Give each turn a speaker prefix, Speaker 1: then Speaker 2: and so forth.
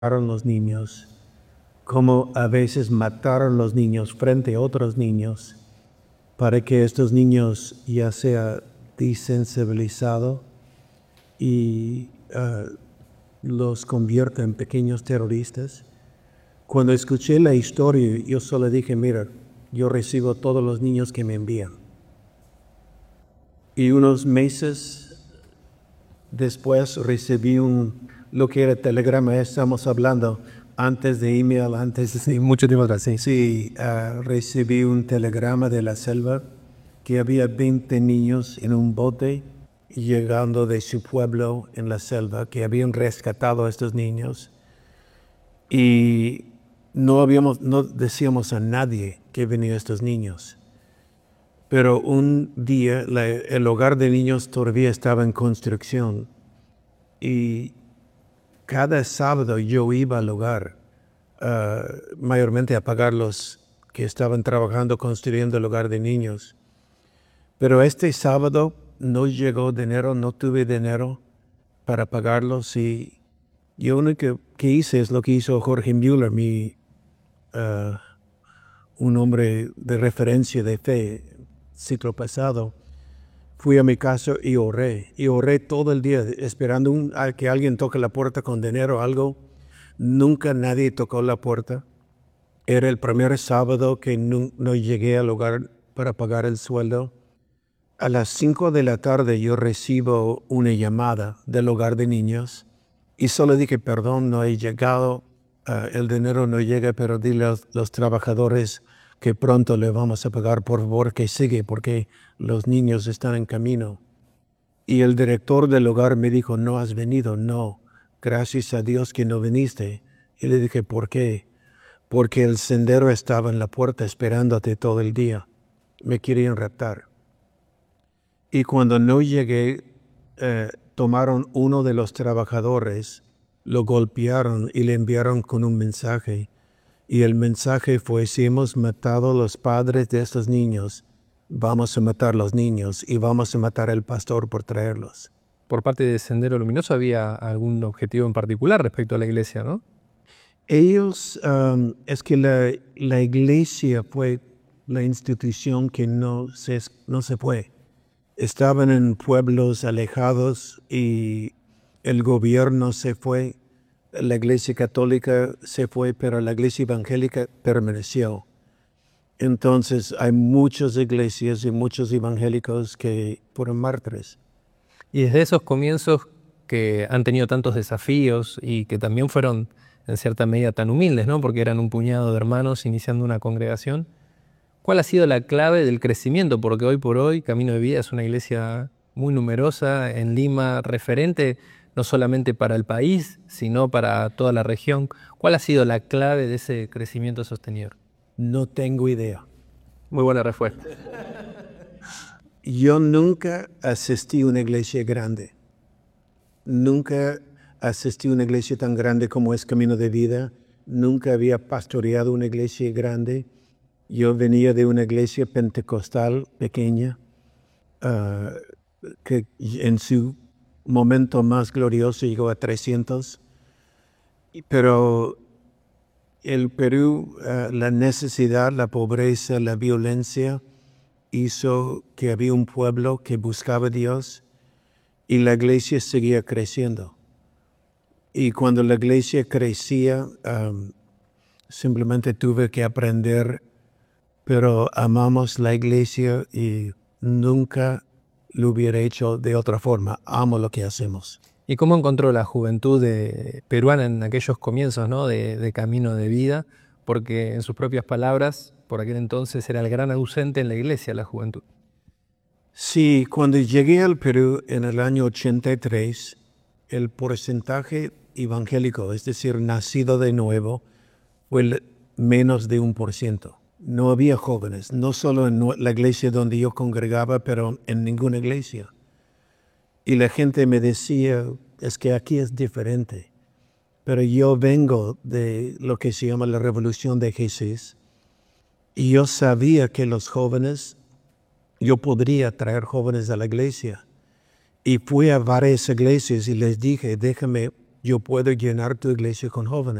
Speaker 1: mataron los niños, cómo a veces mataron los niños frente a otros niños para que estos niños ya sea desensibilizados y los convierta en pequeños terroristas. Cuando escuché la historia, yo solo dije, mira, yo recibo todos los niños que me envían. Y unos meses después recibí lo que era telegrama, estamos hablando antes de email, antes de mucho tiempo atrás. Sí, recibí un telegrama de la selva que había 20 niños en un bote llegando de su pueblo en la selva, que habían rescatado a estos niños. Y no decíamos a nadie que venían estos niños. Pero un día el hogar de niños todavía estaba en construcción y cada sábado yo iba al hogar, mayormente a pagar los que estaban trabajando construyendo el hogar de niños. Pero este sábado no llegó dinero, no tuve dinero para pagarlos y yo lo único que hice es lo que hizo Jorge Müller, un hombre de referencia de fe, ciclo pasado. Fui a mi casa y oré todo el día esperando a que alguien toque la puerta con dinero o algo. Nunca nadie tocó la puerta. Era el primer sábado que no llegué al hogar para pagar el sueldo. A las 5 de la tarde yo recibo una llamada del hogar de niños y solo dije, perdón, no he llegado, el dinero no llega, pero dile a los trabajadores que pronto le vamos a pagar, por favor, que sigue, porque los niños están en camino. Y el director del hogar me dijo, no has venido, no, gracias a Dios que no viniste. Y le dije, ¿por qué? Porque el sendero estaba en la puerta esperándote todo el día. Me querían raptar. Y cuando no llegué, tomaron uno de los trabajadores, lo golpearon y le enviaron con un mensaje. Y el mensaje fue, si hemos matado a los padres de estos niños, vamos a matar a los niños y vamos a matar al pastor por traerlos.
Speaker 2: Por parte de Sendero Luminoso había algún objetivo en particular respecto a la iglesia, ¿no?
Speaker 1: Ellos, es que la iglesia fue la institución que no se fue. Estaban en pueblos alejados y el gobierno se fue. La iglesia católica se fue, pero la iglesia evangélica permaneció. Entonces hay muchas iglesias y muchos evangélicos que fueron mártires.
Speaker 2: Y desde esos comienzos que han tenido tantos desafíos y que también fueron en cierta medida tan humildes, ¿no? Porque eran un puñado de hermanos iniciando una congregación. ¿Cuál ha sido la clave del crecimiento? Porque hoy por hoy Camino de Vida es una iglesia muy numerosa en Lima, referente no solamente para el país, sino para toda la región. ¿Cuál ha sido la clave de ese crecimiento sostenido?
Speaker 1: No tengo idea.
Speaker 2: Muy buena respuesta.
Speaker 1: Yo nunca asistí a una iglesia grande. Nunca asistí a una iglesia tan grande como es Camino de Vida. Nunca había pastoreado una iglesia grande. Yo venía de una iglesia pentecostal pequeña, que en su momento más glorioso llegó a 300. Pero el Perú, la necesidad, la pobreza, la violencia, hizo que había un pueblo que buscaba a Dios y la iglesia seguía creciendo. Y cuando la iglesia crecía, simplemente tuve que aprender, pero amamos la iglesia y nunca lo hubiera hecho de otra forma. Amo lo que hacemos.
Speaker 2: ¿Y cómo encontró la juventud peruana en aquellos comienzos, ¿no? de Camino de Vida? Porque en sus propias palabras, por aquel entonces era el gran ausente en la iglesia, la juventud.
Speaker 1: Sí, cuando llegué al Perú en el año 83, el porcentaje evangélico, es decir, nacido de nuevo, fue menos de 1%. No había jóvenes, no solo en la iglesia donde yo congregaba, pero en ninguna iglesia. Y la gente me decía, es que aquí es diferente. Pero yo vengo de lo que se llama la Revolución de Jesús. Y yo sabía que los jóvenes, yo podría traer jóvenes a la iglesia. Y fui a varias iglesias y les dije, déjame yo puedo llenar tu iglesia con jóvenes.